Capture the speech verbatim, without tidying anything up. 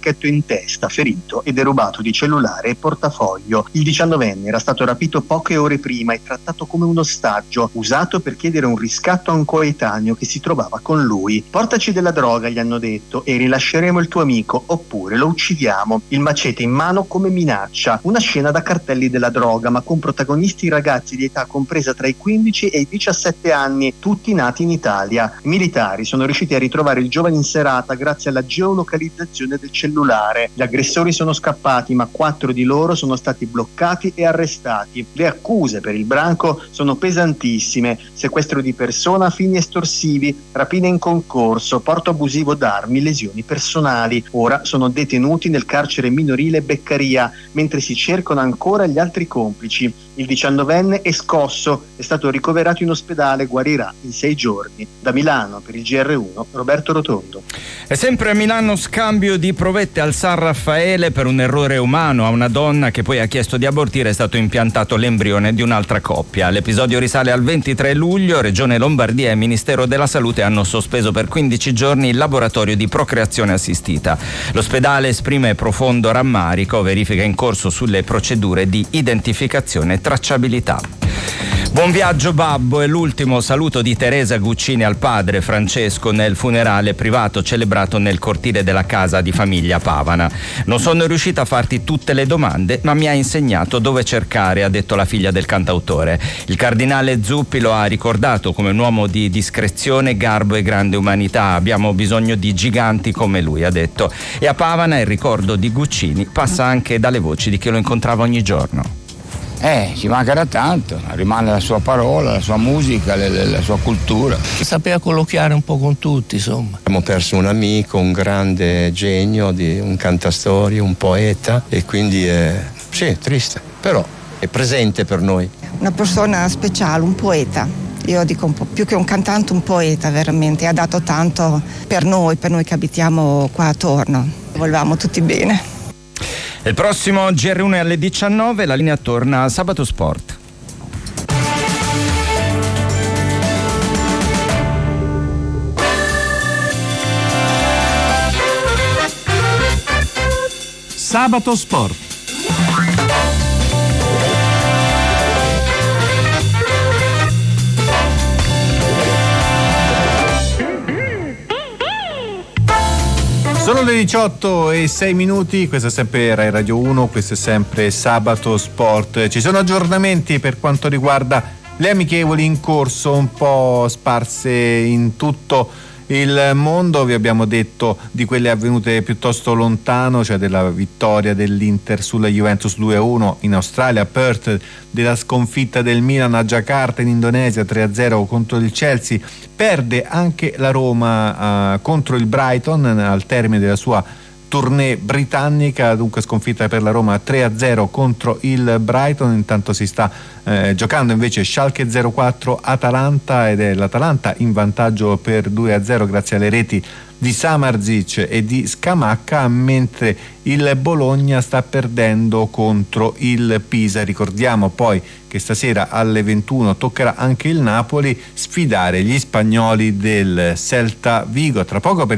pacchetto in testa, ferito e derubato di cellulare e portafoglio. Il diciannovenne era stato rapito poche ore prima e trattato come un ostaggio, usato per chiedere un riscatto a un coetaneo che si trovava con lui. Portaci della droga, gli hanno detto, e rilasceremo il tuo amico, oppure lo uccidiamo. Il macete in mano come minaccia. Una scena da cartelli della droga, ma con protagonisti ragazzi di età compresa tra i quindici e i diciassette anni, tutti nati in Italia. I militari sono riusciti a ritrovare il giovane in serata grazie alla geolocalizzazione del cellulare. Gli aggressori sono scappati, ma quattro di loro sono stati bloccati e arrestati. Le accuse per il branco sono pesantissime: sequestro di persona, fini estorsivi, rapina in concorso, porto abusivo d'armi, lesioni personali. Ora sono detenuti nel carcere minorile Beccaria, mentre si cercano ancora gli altri complici. Il diciannovenne è scosso, è stato ricoverato in ospedale, guarirà in sei giorni. Da Milano per il G R uno, Roberto Rotondo. E sempre a Milano, scambio di provette al San Raffaele per un errore umano. A una donna che poi ha chiesto di abortire è stato impiantato l'embrione di un'altra coppia. L'episodio risale al ventitré luglio. Regione Lombardia e Ministero della Salute hanno sospeso per quindici giorni il laboratorio di procreazione assistita. L'ospedale esprime profondo rammarico, verifica in corso sulle procedure di identificazione e tracciabilità. Buon viaggio babbo, è l'ultimo saluto di Teresa Guccini al padre Francesco nel funerale privato celebrato nel cortile della casa di famiglia Pavana. Non sono riuscita a farti tutte le domande, ma mi ha insegnato dove cercare, ha detto la figlia del cantautore. Il cardinale Zuppi lo ha ricordato come un uomo di discrezione, garbo e grande umanità. Abbiamo bisogno di giganti come lui, ha detto. E a Pavana il ricordo di Guccini passa anche dalle voci di chi lo incontrava ogni giorno. Eh, ci mancherà tanto, rimane la sua parola, la sua musica, la, la sua cultura. Sapeva colloquiare un po' con tutti, insomma. Abbiamo perso un amico, un grande genio, di, un cantastorie, un poeta, e quindi è, sì, è triste, però è presente per noi. Una persona speciale, un poeta. Io dico un po' più che un cantante, un poeta veramente. Ha dato tanto per noi, per noi che abitiamo qua attorno. Volevamo tutti bene. Il prossimo G R uno è alle diciannove, la linea torna a Sabato Sport. Sabato Sport. Sono le diciotto e sei minuti, questo è sempre Rai Radio uno, questo è sempre Sabato Sport. Ci sono aggiornamenti per quanto riguarda le amichevoli in corso, un po' sparse in tutto il mondo. Vi abbiamo detto di quelle avvenute piuttosto lontano, cioè della vittoria dell'Inter sulla Juventus due a uno in Australia, a Perth, della sconfitta del Milan a Jakarta in Indonesia tre a zero contro il Chelsea. Perde anche la Roma uh, contro il Brighton al termine della sua tournée britannica, dunque sconfitta per la Roma tre a zero contro il Brighton. Intanto si sta eh, giocando invece Schalke zero quattro Atalanta, ed è l'Atalanta in vantaggio per due a zero grazie alle reti di Samardzic e di Scamacca, mentre il Bologna sta perdendo contro il Pisa. Ricordiamo poi che stasera alle ventuno toccherà anche il Napoli sfidare gli spagnoli del Celta Vigo. Tra poco per